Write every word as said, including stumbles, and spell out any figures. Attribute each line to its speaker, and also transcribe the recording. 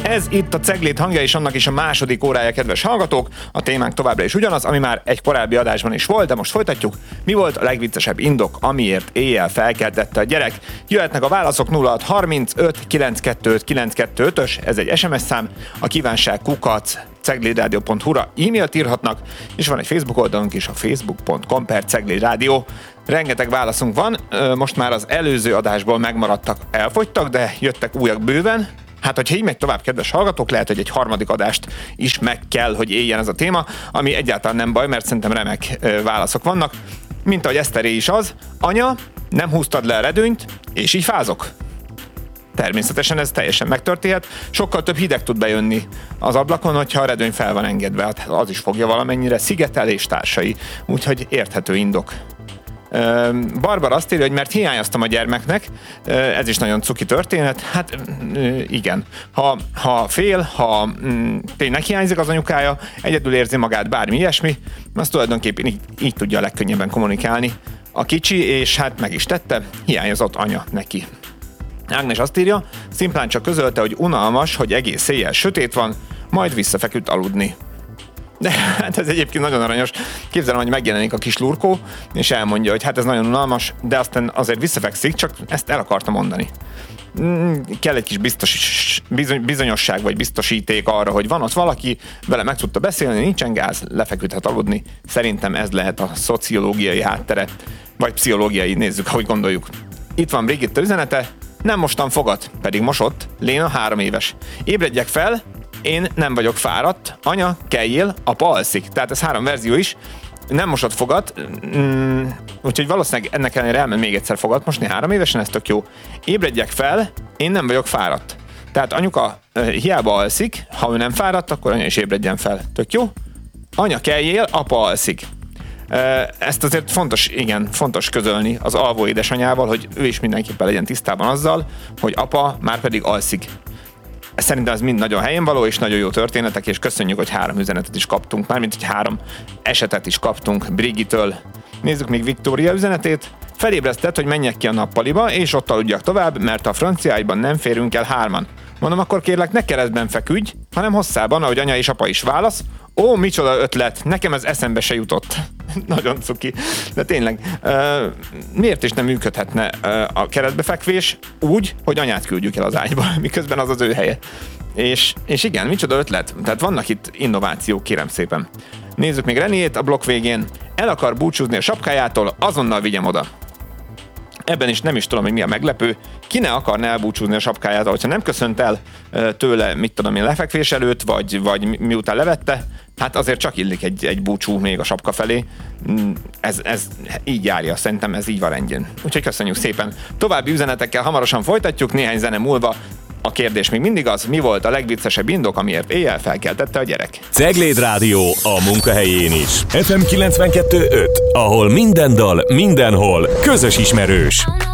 Speaker 1: Ez itt a Cegléd hangja, és annak is a második órája, kedves hallgatók. A témánk továbbra is ugyanaz, ami már egy korábbi adásban is volt, de most folytatjuk. Mi volt a legviccesebb indok, amiért éjjel felkeltette a gyerek? Jöhetnek a válaszok nulla hat harmincöt kilencszázhuszonöt kilencszázhuszonötös, ez egy es em es szám, a kívánság kukac ceglédradio pont hu-ra e-mailt írhatnak, és van egy Facebook oldalunk is, a facebook pont com per ceglédradio. Rengeteg válaszunk van, most már az előző adásból megmaradtak, elfogytak, de jöttek újak bőven. Hát, hogyha így megy tovább, kedves hallgatók, lehet, hogy egy harmadik adást is meg kell, hogy éljen ez a téma, ami egyáltalán nem baj, mert szerintem remek válaszok vannak. Mint ahogy Eszteré is az, anya, nem húztad le a redőnyt, és így fázok. Természetesen ez teljesen megtörténhet. Sokkal több hideg tud bejönni az ablakon, hogyha a redőny fel van engedve. Hát az is fogja valamennyire, szigetelés társai. Úgyhogy érthető indok. Barbara azt írja, hogy mert hiányoztam a gyermeknek, ez is nagyon cuki történet, hát igen. Ha, ha fél, ha tényleg hiányzik az anyukája, egyedül érzi magát, bármi ilyesmi, azt tulajdonképpen így, így tudja a legkönnyebben kommunikálni a kicsi, és hát meg is tette, hiányozott anya neki. Ágnes azt írja, szimplán csak közölte, hogy unalmas, hogy egész éjjel sötét van, majd visszafeküdt aludni. De hát ez egyébként nagyon aranyos. Képzelem, hogy megjelenik a kis lurkó, és elmondja, hogy hát ez nagyon unalmas, de aztán azért visszafekszik, csak ezt el akarta mondani. Kell egy kis biztos, bizony, bizonyosság vagy biztosíték arra, hogy van ott valaki, vele meg tudta beszélni, nincsen gáz, lefeküdhet aludni. Szerintem ez lehet a szociológiai háttere, vagy pszichológiai, nézzük, ahogy gondoljuk. Itt van Brigitta üzenete, nem mostam fogat, pedig mosott, Léna három éves. Ébredjek fel, én nem vagyok fáradt, anya, keljél, apa alszik. Tehát ez három verzió is. Nem mosott fogat, mm, úgyhogy valószínűleg ennek ellenére elment még egyszer fogat mosni három évesen, ez tök jó. Ébredjek fel, én nem vagyok fáradt. Tehát anyuka uh, hiába alszik, ha ő nem fáradt, akkor anya is ébredjen fel. Tök jó. Anya, keljél, apa alszik. Uh, ezt azért fontos, igen, fontos közölni az alvó édesanyával, hogy ő is mindenképpen legyen tisztában azzal, hogy apa már pedig alszik. Szerintem ez mind nagyon helyén való, és nagyon jó történetek, és köszönjük, hogy három üzenetet is kaptunk, mármint, hogy három esetet is kaptunk Brigitől. Nézzük még Viktória üzenetét. Felébresztett, hogy menjek ki a nappaliba, és ott aludjak tovább, mert a franciáiban nem férünk el hárman. Mondom, akkor kérlek, ne keresztben feküdj, hanem hosszában, ahogy anya és apa is válasz. Ó, micsoda ötlet, nekem ez eszembe se jutott. Nagyon cuki. De tényleg, uh, miért is nem működhetne uh, a keresztbefekvés úgy, hogy anyát küldjük el az ágyba, miközben az az ő helye. És, és igen, micsoda ötlet. Tehát vannak itt innovációk, kérem szépen. Nézzük még Reniét a blokk végén. El akar búcsúzni a sapkájától, azonnal vigyem oda. Ebben is nem is tudom, hogy mi a meglepő. Ki ne akarna elbúcsúzni a sapkájától, hogyha nem köszönt el tőle, mit tudom én, lefekvés előtt, vagy, vagy miután levette, hát azért csak illik egy, egy búcsú még a sapka felé. Ez, ez így járja, szerintem ez így van rendjén. Úgyhogy köszönjük szépen. További üzenetekkel hamarosan folytatjuk, néhány zene múlva. A kérdés még mindig az, mi volt a legviccesebb indok, amiért éjjel felkeltette a gyerek.
Speaker 2: Cegléd Rádió a munkahelyén is. ef em kilencvenkettő öt, ahol minden dal, mindenhol közös ismerős.